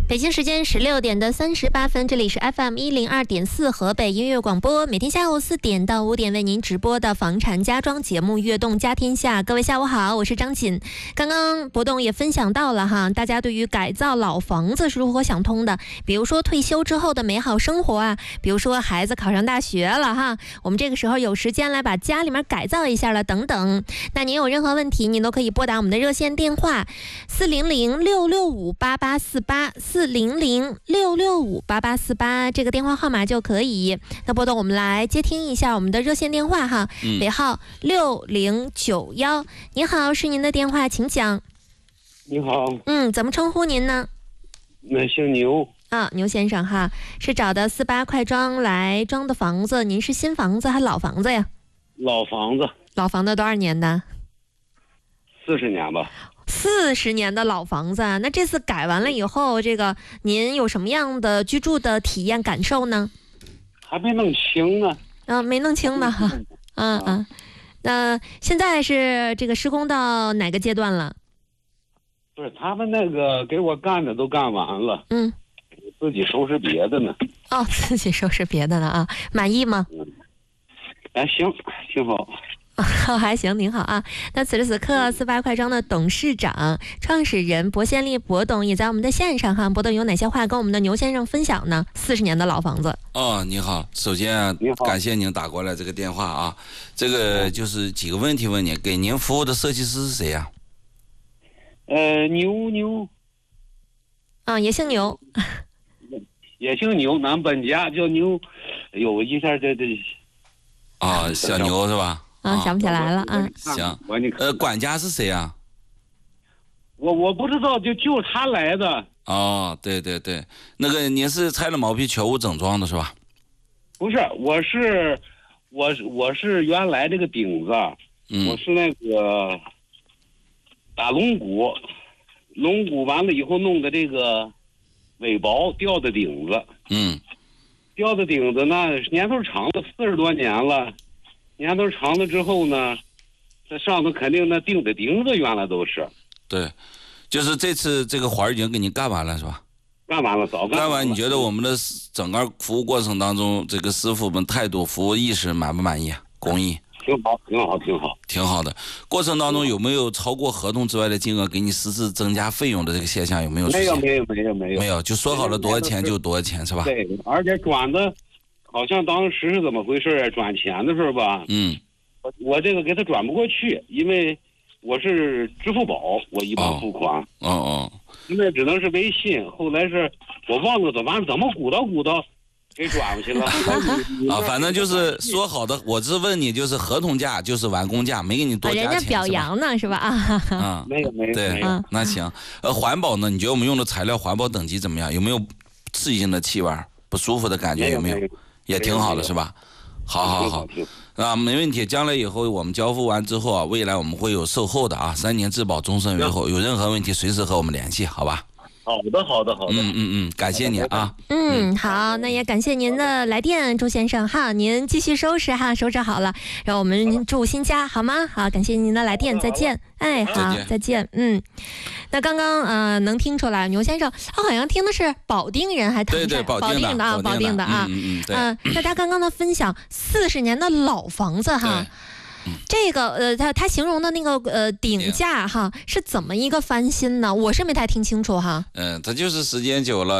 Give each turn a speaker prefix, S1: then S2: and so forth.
S1: 北京时间16:38，这里是 FM102.4 河北音乐广播，每天下午4点到5点为您直播的房产家装节目《悦动家天下》。各位下午好，我是张锦。刚刚博董也分享到了哈，大家对于改造老房子是如何想通的，比如说退休之后的美好生活啊，比如说孩子考上大学了哈，我们这个时候有时间来把家里面改造一下了等等。那您有任何问题，您都可以拨打我们的热线电话400-665-8848，400-665-8848，这个电话号码就可以。那博董，我们来接听一下我们的热线电话哈，尾号6091。你好，是您的电话，请讲。
S2: 你好。
S1: 怎么称呼您呢？
S2: 那姓牛
S1: 啊，牛先生哈，是找的48快装来装的房子，您是新房子还是老房子呀？
S2: 老房子。
S1: 老房子多少年的
S2: ？40年吧。
S1: 40年的老房子，那这次改完了以后，这个您有什么样的居住的体验感受呢？
S2: 还没弄清呢。
S1: 没弄清呢哈。那现在是这个施工到哪个阶段了？
S2: 不是，他们那个给我干的都干完了。自己收拾别的呢。
S1: 自己收拾别的了啊，满意吗？
S2: 行，挺好。
S1: 还行，您好啊。那此时此刻，48快装的董事长、创始人薄先利博董也在我们的线上哈。博董有哪些话跟我们的牛先生分享呢？40年的老房子。
S3: 你好，首先感谢您打过来这个电话啊。这个就是几个问题问你，给您服务的设计师是谁呀？
S2: 牛。
S1: 也姓牛。
S2: 也姓牛，咱本家叫牛。有一下这
S3: 小牛是吧？
S1: 想不起来了啊。
S3: 行，管家是谁呀？
S2: 我不知道，就他来的。
S3: 对，那个您是拆了毛坯全屋整装的是吧？
S2: 不是，我是原来这个顶子，我是那个打龙骨完了以后弄的这个尾薄吊的顶子。吊的顶子呢，年头长了，40多年了。年头长了之后呢，这上头肯定那钉的钉子原来都是。
S3: 对，就是这次这个活儿已经给您干完了是吧？
S2: 干完了，早干完了。
S3: 你觉得我们的整个服务过程当中，这个师傅们态度、服务意识满不满意？工艺？挺好的。过程当中有没有超过合同之外的金额给你实质增加费用的这个现象？有没有出现？没有，就说好了多少钱就多少钱是吧？
S2: 对，而且转的。好像当时是怎么回事啊？转钱的时候吧，我这个给他转不过去，因为我是支付宝，我一般付款。因为只能是微信，后来是我忘了怎么鼓捣给转过去了。
S3: 反正就是说好的，我是问你，就是合同价就是完工价，没给你多加钱。
S1: 人家表扬呢是吧？
S2: 没有。
S3: 对，那行。环保呢？你觉得我们用的材料环保等级怎么样？有没有刺激性的气味、不舒服的感觉？有没有？也挺好的是吧？好没问题。将来以后我们交付完之后啊，未来我们会有售后的啊，3年质保，终身维护。有任何问题随时和我们联系，好吧？
S2: 好的。
S3: 感谢您啊。
S1: 好，那也感谢您的来电，朱先生哈，您继续收拾哈，收拾好了，让我们住新家好吗？好，感谢您的来电，再见。好，再见。那刚刚能听出来，牛先生好像听的是保定人，还唐山？保定的啊，保定的啊。那他刚刚的分享，40年的老房子哈。这个他形容的那个顶架哈是怎么一个翻新呢？我是没太听清楚哈。
S3: 它就是时间久了。